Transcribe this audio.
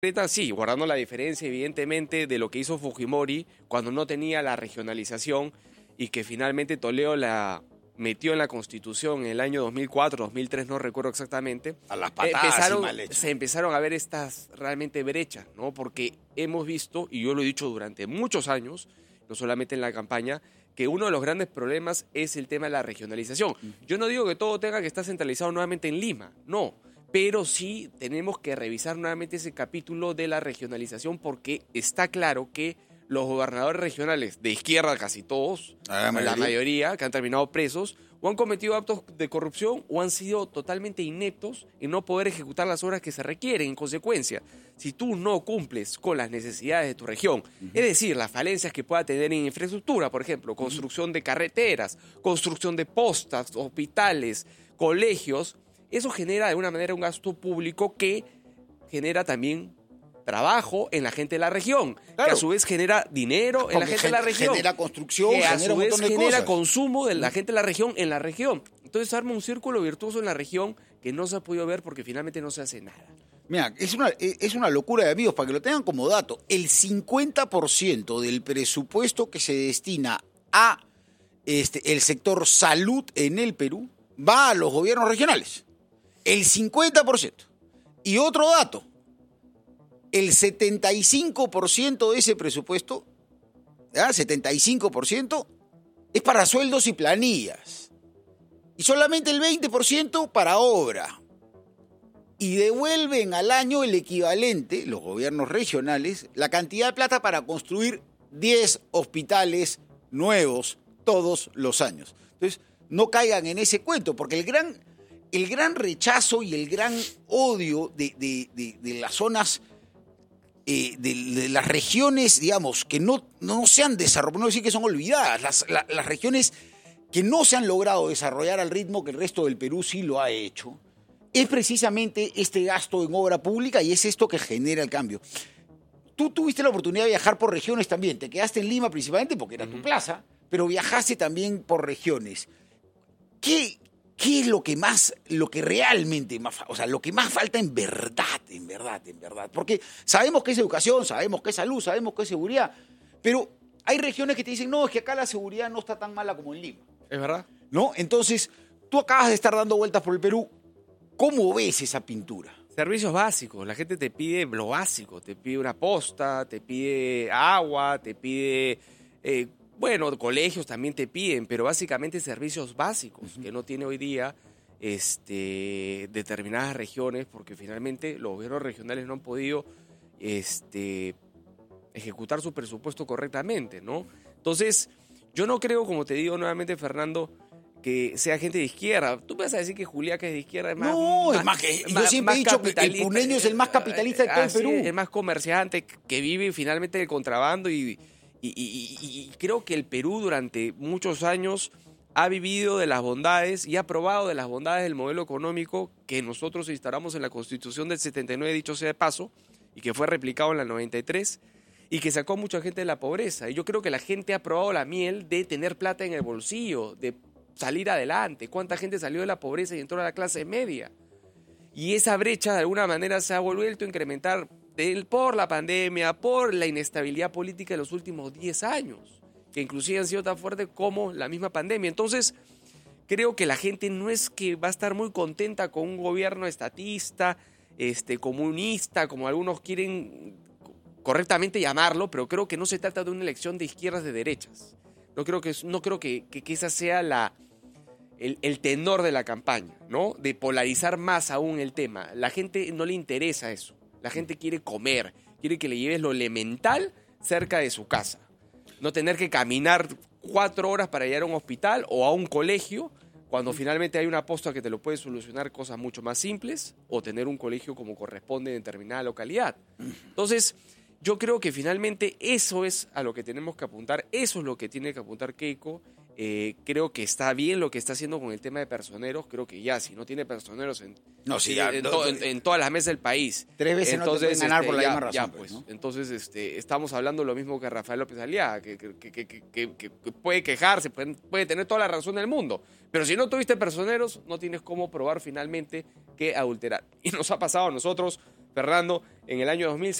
Sí, guardando la diferencia, evidentemente, de lo que hizo Fujimori cuando no tenía la regionalización y que finalmente Toledo la metió en la Constitución en el año 2004, 2003, no recuerdo exactamente. A las patadas y mal hecho. Se empezaron a ver estas realmente brechas, ¿no? Porque hemos visto, y yo lo he dicho durante muchos años, no solamente en la campaña, que uno de los grandes problemas es el tema de la regionalización. Yo no digo que todo tenga que estar centralizado nuevamente en Lima, no. Pero sí tenemos que revisar nuevamente ese capítulo de la regionalización porque está claro que los gobernadores regionales de izquierda, casi todos, la mayoría, que han terminado presos, o han cometido actos de corrupción o han sido totalmente ineptos en no poder ejecutar las obras que se requieren. En consecuencia, si tú no cumples con las necesidades de tu región, es decir, las falencias que pueda tener en infraestructura, por ejemplo, construcción de carreteras, construcción de postas, hospitales, colegios, eso genera de alguna manera un gasto público que genera también trabajo en la gente de la región, claro, que a su vez genera dinero en la gente de la región, genera construcción, que a genera su vez un montón de genera cosas. consumo de la gente de la región en la región. Entonces arma un círculo virtuoso en la región que no se ha podido ver porque finalmente no se hace nada. Mira, es una locura de amigos, para que lo tengan como dato. El 50% del presupuesto que se destina a el sector salud en el Perú va a los gobiernos regionales. El 50%. Y otro dato, el 75% de ese presupuesto, ¿ya? 75%, es para sueldos y planillas. Y solamente el 20% para obra. Y devuelven al año el equivalente, los gobiernos regionales, la cantidad de plata para construir 10 hospitales nuevos todos los años. Entonces, no caigan en ese cuento, porque el gran rechazo y el gran odio de las zonas, de las regiones, digamos, que no se han desarrollado, no decir que son olvidadas, las regiones que no se han logrado desarrollar al ritmo que el resto del Perú sí lo ha hecho, es precisamente este gasto en obra pública y es esto que genera el cambio. Tú tuviste la oportunidad de viajar por regiones también, te quedaste en Lima principalmente porque era tu plaza, pero viajaste también por regiones. ¿Qué es lo que realmente más, o sea, lo que más falta en verdad? Porque sabemos que es educación, sabemos que es salud, sabemos que es seguridad, pero hay regiones que te dicen, no, es que acá la seguridad no está tan mala como en Lima. ¿Es verdad? ¿No? Entonces, tú acabas de estar dando vueltas por el Perú. ¿Cómo ves esa pintura? Servicios básicos, la gente te pide lo básico, te pide una posta, te pide agua, te pide, colegios también te piden, pero básicamente servicios básicos que no tiene hoy día determinadas regiones, porque finalmente los gobiernos regionales no han podido ejecutar su presupuesto correctamente, ¿no? Entonces, yo no creo, como te digo nuevamente, Fernando, que sea gente de izquierda. Tú me vas a decir que Juliaca es de izquierda. Yo siempre he dicho que el puneño es el más capitalista de todo el Perú. Es el más comerciante, que vive finalmente del contrabando y creo que el Perú durante muchos años ha vivido de las bondades y ha probado de las bondades del modelo económico que nosotros instalamos en la Constitución del 79, dicho sea de paso, y que fue replicado en la 93, y que sacó a mucha gente de la pobreza. Y yo creo que la gente ha probado la miel de tener plata en el bolsillo, de salir adelante. ¿Cuánta gente salió de la pobreza y entró a la clase media? Y esa brecha de alguna manera se ha vuelto a incrementar por la pandemia, por la inestabilidad política de los últimos 10 años, que inclusive han sido tan fuertes como la misma pandemia. Entonces, creo que la gente no es que va a estar muy contenta con un gobierno estatista, comunista, como algunos quieren correctamente llamarlo, pero creo que no se trata de una elección de izquierdas de derechas. No creo que esa sea el tenor de la campaña, ¿no? De polarizar más aún el tema. La gente no le interesa eso. La gente quiere comer, quiere que le lleves lo elemental cerca de su casa. No tener que caminar 4 horas para llegar a un hospital o a un colegio, cuando finalmente hay una posta que te lo puede solucionar cosas mucho más simples, o tener un colegio como corresponde en determinada localidad. Entonces, yo creo que finalmente eso es a lo que tenemos que apuntar, eso es lo que tiene que apuntar Keiko. Creo que está bien lo que está haciendo con el tema de personeros. Creo que ya, si no tiene personeros en todas las mesas del país, 3 veces entonces, no te pueden ganar por la misma razón. Pues, ¿no? Entonces, estamos hablando lo mismo que Rafael López Aliaga, que puede quejarse, puede tener toda la razón del mundo, pero si no tuviste personeros, no tienes cómo probar finalmente que adulterar. Y nos ha pasado a nosotros Fernando, en el año 2000